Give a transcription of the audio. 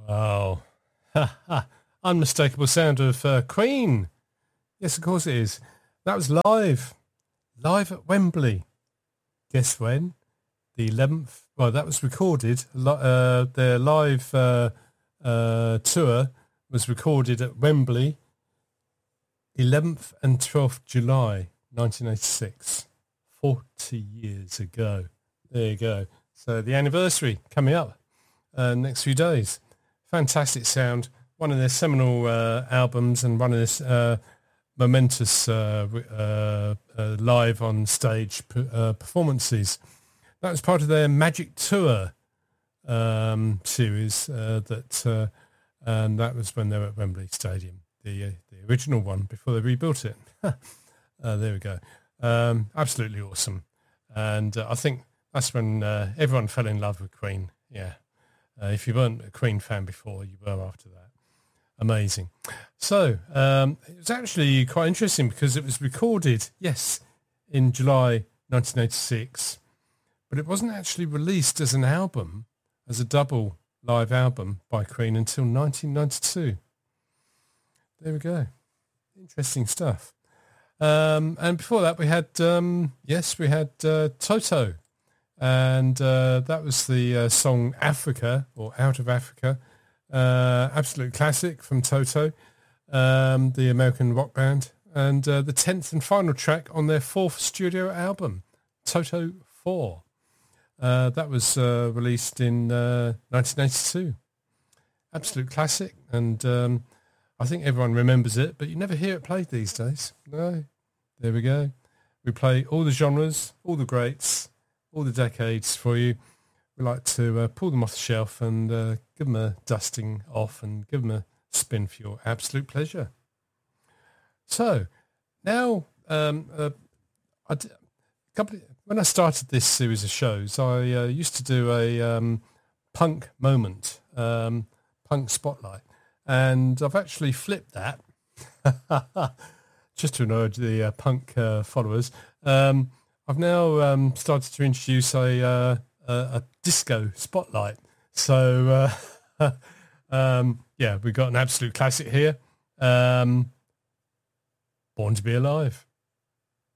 Wow. Unmistakable sound of Queen. Yes, of course it is. That was live at Wembley. Guess when? The 11th. Well, that was recorded. Their live tour was recorded at Wembley 11th and 12th July 1986. 40 years ago. There you go. So the anniversary coming up next few days. Fantastic sound. One of their seminal albums and one of their momentous live on stage performances. That was part of their Magic Tour series and that was when they were at Wembley Stadium, the original one before they rebuilt it. There we go. Absolutely awesome. And I think that's when everyone fell in love with Queen. Yeah. If you weren't a Queen fan before, you were after that. Amazing. So it was actually quite interesting because it was recorded, yes, in July 1986, but it wasn't actually released as an album, as a double live album by Queen until 1992. There we go. Interesting stuff. And before that we had, Toto. And that was the song Africa, or Out of Africa. Absolute classic from Toto, the American rock band. And the 10th and final track on their 4th studio album, Toto 4. That was released in 1982. Absolute classic. And I think everyone remembers it, but you never hear it played these days. No. There we go. We play all the genres, all the greats, all the decades for you. We like to pull them off the shelf and give them a dusting off and give them a spin for your absolute pleasure. So now, when I started this series of shows, I used to do a punk moment, punk spotlight, and I've actually flipped that just to annoy the punk followers. I've now started to introduce a disco spotlight. So, we've got an absolute classic here. Born to Be Alive.